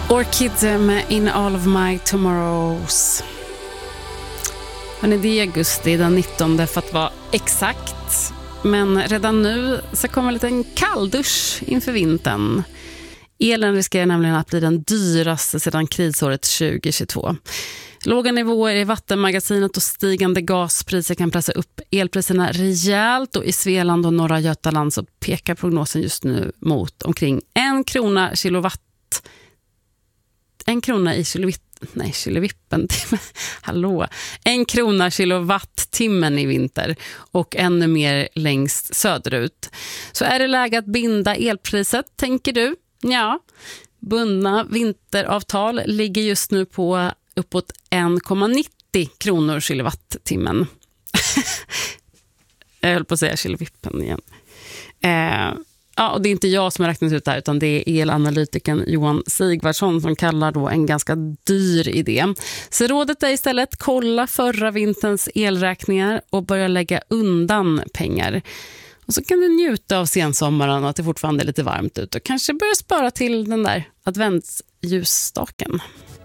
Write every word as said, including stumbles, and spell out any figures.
Orchid med In All of My Tomorrows. Hörrni, det är augusti den nittonde för att vara exakt. Men redan nu så kommer en liten kalldusch inför vintern. Elen riskerar nämligen att bli den dyraste sedan krisåret tjugohundratjugotvå. Låga nivåer i vattenmagasinet och stigande gaspriser kan pressa upp elpriserna rejält, och i Svealand och norra Götaland så pekar prognosen just nu mot omkring en krona kilowatt. En krona i kilowatt. Nej, kilovippen. Hallå. En krona kilowattimmen i vinter och ännu mer längst söderut. Så är det läge att binda elpriset, tänker du? Ja, bundna vinteravtal ligger just nu på uppåt en komma nittio kronor kilowattimmen. Jag höll på att säga kilovippen igen. Eh, ja, och det är inte jag som har räknat ut det här, utan det är elanalytikern Johan Sigvardsson som kallar då en ganska dyr idé. Så rådet är istället kolla förra vinterns elräkningar och börja lägga undan pengar. Och så kan du njuta av sensommaren och att det fortfarande är lite varmt ut och kanske börja spara till den där adventsljusstaken.